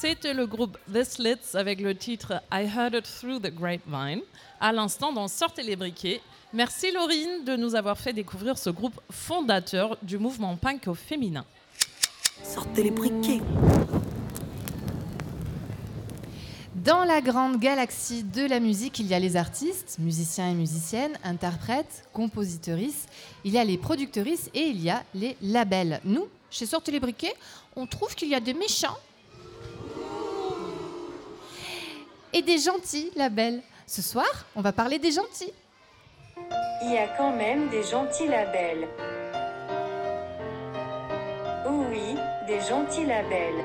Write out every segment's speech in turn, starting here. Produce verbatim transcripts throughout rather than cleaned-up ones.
C'était le groupe The Slits avec le titre I Heard It Through the Grapevine. À l'instant, dans Sortez les briquets. Merci Laurine de nous avoir fait découvrir ce groupe fondateur du mouvement punk au féminin. Sortez les briquets. Dans la grande galaxie de la musique, il y a les artistes, musiciens et musiciennes, interprètes, compositeuristes, il y a les producteuristes et il y a les labels. Nous, chez Sortez les briquets, on trouve qu'il y a des méchants et des gentils labels. Ce soir, on va parler des gentils. Il y a quand même des gentils labels. Oh oui, des gentils labels.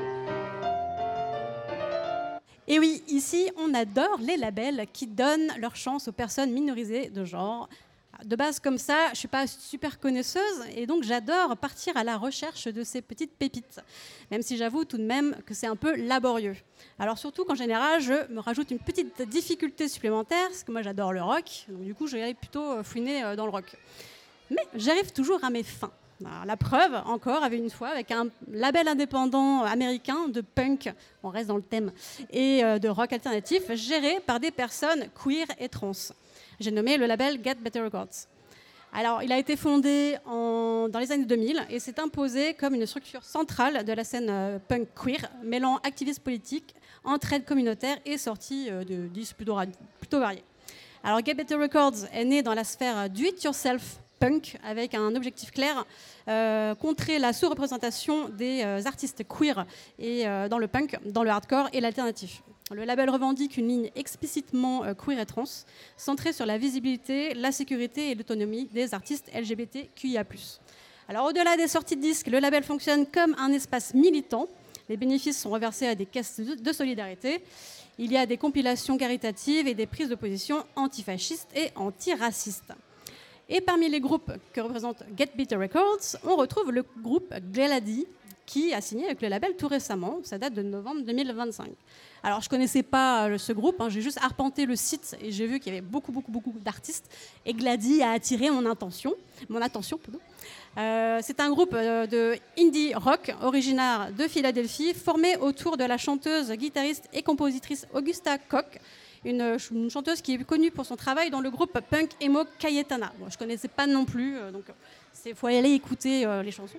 Et oui, ici, on adore les labels qui donnent leur chance aux personnes minorisées de genre. De base, comme ça, je ne suis pas super connaisseuse et donc j'adore partir à la recherche de ces petites pépites, même si j'avoue tout de même que c'est un peu laborieux. Alors surtout qu'en général, je me rajoute une petite difficulté supplémentaire, parce que moi j'adore le rock, donc du coup je vais aller plutôt fouiner dans le rock. Mais j'arrive toujours à mes fins. Alors, la preuve, encore, avec une fois, avec un label indépendant américain de punk, on reste dans le thème, et de rock alternatif, géré par des personnes queer et trans. J'ai nommé le label Get Better Records. Alors, il a été fondé en, dans les années deux mille et s'est imposé comme une structure centrale de la scène euh, punk queer, mêlant activisme politique, entraide communautaire et sortie euh, de disques plutôt, plutôt variés. Alors, Get Better Records est né dans la sphère do-it-yourself punk avec un objectif clair, euh, contrer la sous-représentation des euh, artistes queer et, euh, dans le punk, dans le hardcore et l'alternatif. Le label revendique une ligne explicitement euh, queer et trans, centrée sur la visibilité, la sécurité et l'autonomie des artistes L G B T Q I A plus. Alors au-delà des sorties de disques, le label fonctionne comme un espace militant. Les bénéfices sont reversés à des caisses de solidarité. Il y a des compilations caritatives et des prises de position antifascistes et antiracistes. Et parmi les groupes que représente Get Better Records, on retrouve le groupe Glady, qui a signé avec le label tout récemment. Ça date de novembre deux mille vingt-cinq. Alors, je ne connaissais pas ce groupe, hein, j'ai juste arpenté le site et j'ai vu qu'il y avait beaucoup, beaucoup, beaucoup d'artistes. Et Glady a attiré mon attention. Mon attention pardon. Euh, c'est un groupe de indie rock originaire de Philadelphie, formé autour de la chanteuse, guitariste et compositrice Augusta Koch, Une, une chanteuse qui est connue pour son travail dans le groupe punk emo Cayetana. Bon, je ne connaissais pas non plus, euh, donc il faut aller écouter euh, les chansons.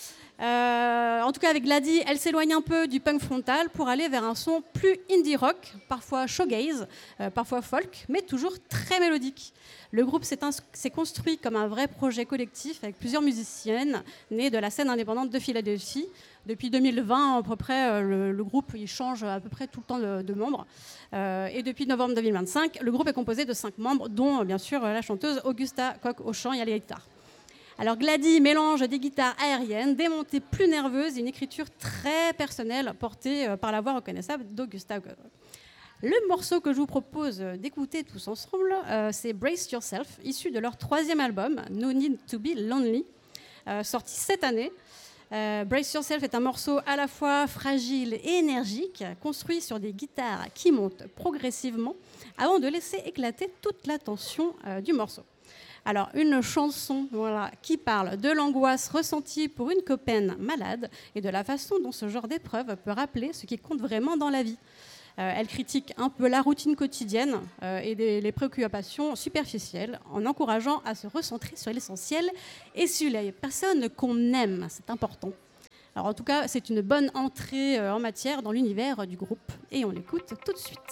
Euh, en tout cas, avec Glady, elle s'éloigne un peu du punk frontal pour aller vers un son plus indie rock, parfois shoegaze, euh, parfois folk, mais toujours très mélodique. Le groupe s'est, ins- s'est construit comme un vrai projet collectif avec plusieurs musiciennes nées de la scène indépendante de Philadelphie. Depuis deux mille vingt, à peu près, le, le groupe il change à peu près tout le temps de, de membres. Euh, et depuis novembre deux mille vingt-cinq, le groupe est composé de cinq membres, dont bien sûr la chanteuse Augusta Koch au chant et à la guitare. Alors Glady mélange des guitares aériennes, des montées plus nerveuses et une écriture très personnelle portée par la voix reconnaissable d'Augusta Koch. Le morceau que je vous propose d'écouter tous ensemble, euh, c'est Brace Yourself, issu de leur troisième album, No Need to Be Lonely, euh, sorti cette année. Euh, Brace Yourself est un morceau à la fois fragile et énergique, construit sur des guitares qui montent progressivement avant de laisser éclater toute la tension euh, du morceau. Alors, une chanson voilà, qui parle de l'angoisse ressentie pour une copaine malade et de la façon dont ce genre d'épreuve peut rappeler ce qui compte vraiment dans la vie. Euh, elle critique un peu la routine quotidienne euh, et des, les préoccupations superficielles en encourageant à se recentrer sur l'essentiel et sur les personnes qu'on aime. C'est important. Alors, en tout cas, c'est une bonne entrée euh, en matière dans l'univers du groupe et on l'écoute tout de suite.